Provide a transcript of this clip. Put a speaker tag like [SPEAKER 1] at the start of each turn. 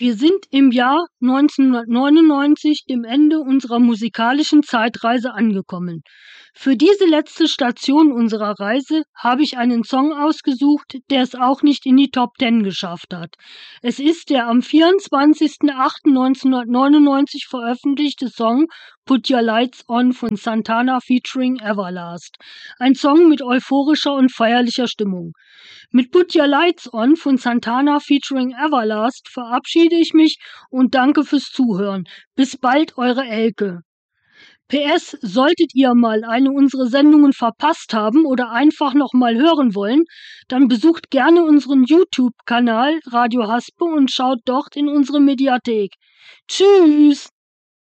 [SPEAKER 1] Wir sind im Jahr 1999, dem Ende unserer musikalischen Zeitreise angekommen. Für diese letzte Station unserer Reise habe ich einen Song ausgesucht, der es auch nicht in die Top 10 geschafft hat. Es ist der am 24.08.1999 veröffentlichte Song Put Your Lights On von Santana featuring Everlast. Ein Song mit euphorischer und feierlicher Stimmung. Mit Put Your Lights On von Santana featuring Everlast verabschiede ich mich und danke fürs Zuhören. Bis bald, eure Elke. PS, solltet ihr mal eine unserer Sendungen verpasst haben oder einfach noch mal hören wollen, dann besucht gerne unseren YouTube-Kanal Radio Haspe und schaut dort in unsere Mediathek. Tschüss!